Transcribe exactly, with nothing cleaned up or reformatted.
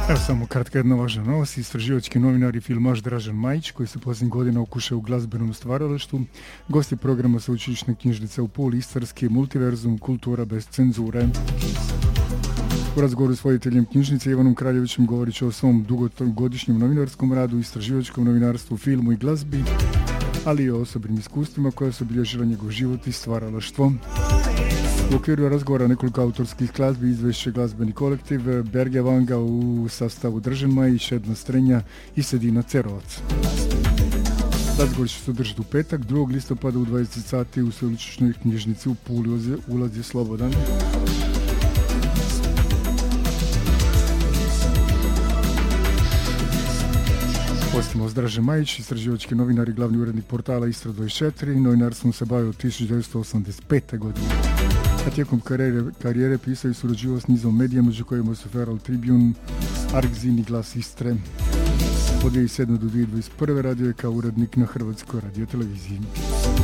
Evo samo kratka jedna važna novost. Istraživački novinar i filmaš Dražen Majić, koji se posljednjih godina okušao u glazbenom stvaralaštvu, gosti programa Sveučilišne knjižnice u Puli, Istarski multiverzum kultura bez cenzure. U razgovoru s voditeljem knjižnice Ivanom Kraljevićem govorit će o svom dugogodišnjem novinarskom radu, istraživačkom novinarstvu, filmu i glazbi, ali i o osobnim iskustvima koja su obilježila njegov život i stvaralaštvo. U okviru razgovora nekoliko autorskih glazbi izvešće glazbeni kolektiv Berge Vanga u sastavu Dražen Majić, Edna Strenja i Sedina Cerovac. Razgovor će se održati u petak, drugog listopada u dvadeset sati u Sveučilišnoj knjižnici u Puli. Ulaz je slobodan. Postimo s Dražen Majić, istraživački novinar i glavni urednik portala Istra dvadeset četiri. Novinarstvom se bavio od tisuću devetsto osamdeset pete. godine. A tijekom karijere, karijere pisao i surađivao s nizom medija, među kojima su Feral Tribune, Argzin i Glas Istre. Od dvije tisuće sedme do dvije tisuće dvadeset prve radio je kao urednik na Hrvatskoj radioteleviziji.